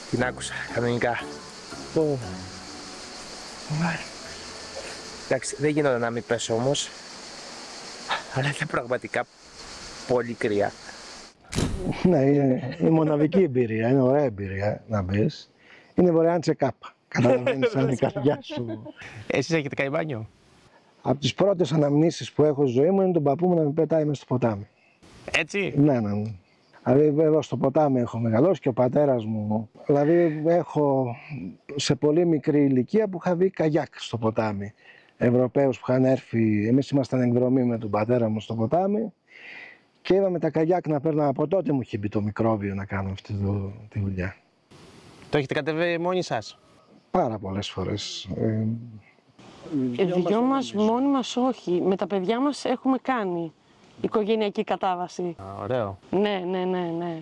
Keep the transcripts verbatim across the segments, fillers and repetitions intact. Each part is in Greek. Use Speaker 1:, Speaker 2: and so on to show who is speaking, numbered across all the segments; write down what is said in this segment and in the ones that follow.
Speaker 1: Την άκουσα κανονικά. Το... Εντάξει, δεν γίνονταν να μην πέσω όμως. Αλλά είναι πραγματικά πολύ κρύα.
Speaker 2: Ναι, είναι η μοναδική εμπειρία, είναι ωραία εμπειρία να μπεις. Είναι δωρεάν check-up. Καταλαβαίνεις αν η καρδιά σου.
Speaker 3: Εσείς έχετε κάνει μπάνιο?
Speaker 2: Από τις πρώτες αναμνήσεις που έχω στη ζωή μου είναι τον παππού μου να με πετάει μέσα στο ποτάμι.
Speaker 3: Έτσι?
Speaker 2: Ναι, ναι. Δηλαδή εδώ στο ποτάμι έχω μεγαλώσει και ο πατέρας μου. Δηλαδή έχω σε πολύ μικρή ηλικία που είχα δει καγιάκ στο ποτάμι. Ευρωπαίους που είχαν έρθει, εμείς ήμασταν εκδρομή με τον πατέρα μου στο ποτάμι και είδαμε τα καγιάκ να παίρνουν. Από τότε μου είχε μπει το μικρόβιο να κάνω αυτή τη δουλειά.
Speaker 3: Το έχετε κατεβεί μόνοι σας?
Speaker 2: Πάρα πολλές φορές. Ε,
Speaker 4: Οι δυο μας μόνοι μας όχι. Με τα παιδιά μας έχουμε κάνει οικογενειακή κατάβαση.
Speaker 3: Α, ωραίο.
Speaker 4: Ναι, ναι, ναι, ναι.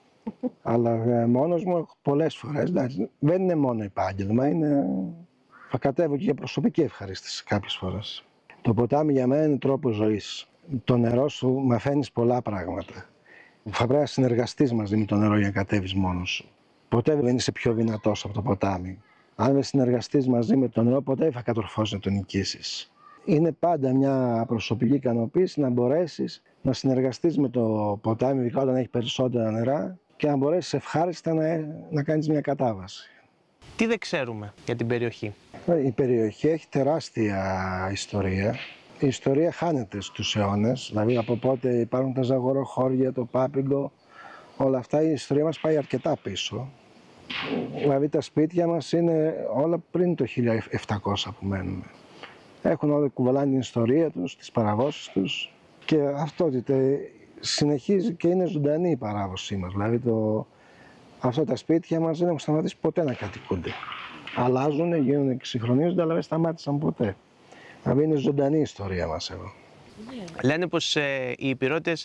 Speaker 2: Αλλά ε, μόνος μου έχω πολλές φορές. Εντάξει, δεν είναι μόνο επάγγελμα, είναι... θα κατέβω και για προσωπική ευχαρίστηση κάποιες φορές. Το ποτάμι για μένα είναι τρόπος ζωής. Το νερό σου μαθαίνεις πολλά πράγματα. Θα πρέπει να συνεργαστείς μαζί με το νερό για να κατέβεις μόνος σου. Ποτέ δεν είσαι πιο δυνατός από το ποτάμι. Αν δεν συνεργαστείς μαζί με το νερό, ποτέ δεν θα κατορθώσεις να το νικήσεις. Είναι πάντα μια προσωπική ικανοποίηση να μπορέσεις να συνεργαστείς με το ποτάμι, ειδικά όταν έχει περισσότερα νερά, και να μπορέσεις ευχάριστα να, να κάνεις μια κατάβαση.
Speaker 3: Τι δεν ξέρουμε για την περιοχή?
Speaker 2: Η περιοχή έχει τεράστια ιστορία. Η ιστορία χάνεται στους αιώνες, δηλαδή από πότε υπάρχουν τα ζαγοροχώρια, το Πάπιγκο, όλα αυτά η ιστορία μας πάει αρκετά πίσω. Δηλαδή τα σπίτια μας είναι όλα πριν το χίλια επτακόσια που μένουμε. Έχουν όλα κουβαλάνε την ιστορία τους, τις παραδόσεις τους και αυτό συνεχίζει και είναι ζωντανή η παράδοσή μας. Δηλαδή το, αυτά τα σπίτια μας δεν έχουν σταματήσει ποτέ να κατοικούνται. Αλλάζουν, γίνονται, εξυγχρονίζονται, αλλά δεν σταμάτησαν ποτέ. Δηλαδή είναι ζωντανή η ιστορία μας εδώ.
Speaker 3: Λένε πως ε, οι Ηπειρώτες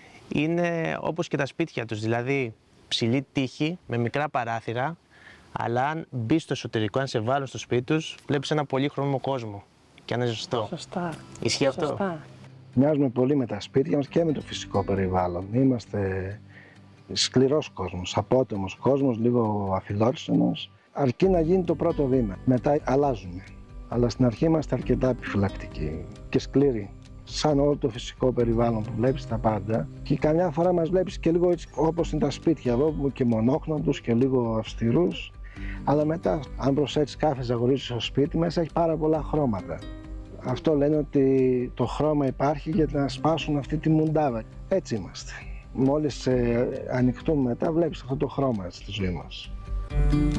Speaker 3: είναι όπως και τα σπίτια τους, δηλαδή ψηλή τείχη με μικρά παράθυρα, αλλά αν μπει στο εσωτερικό, αν σε βάλουν στο σπίτι τους, βλέπεις ένα πολύχρωμο κόσμο. Και αν είναι ζεστό.
Speaker 4: Σωστά.
Speaker 3: Ισχύει αυτό?
Speaker 4: Σωστά.
Speaker 2: Μοιάζουμε πολύ με τα σπίτια μας και με το φυσικό περιβάλλον. Είμαστε σκληρός κόσμος, απότομος κόσμος, λίγο αφιλόρσενος. Αρκεί να γίνει το πρώτο βήμα. Μετά αλλάζουμε. Αλλά στην αρχή είμαστε αρκετά επιφυλακτικοί και σκληροί. Σαν όλο το φυσικό περιβάλλον που βλέπεις τα πάντα. Και καμιά φορά μας βλέπεις και λίγο έτσι, όπως είναι τα σπίτια εδώ, και μονόχνοντους και λίγο αυστηρούς. Αλλά μετά, αν προσέξεις κάθε ζαγορίδι στο σπίτι, μέσα έχει πάρα πολλά χρώματα. Αυτό λένε ότι το χρώμα υπάρχει για να σπάσουν αυτή τη μουντάδα. Έτσι είμαστε. Μόλις ε, ανοιχτούμε μετά, βλέπεις αυτό το χρώμα στη ζωή μας.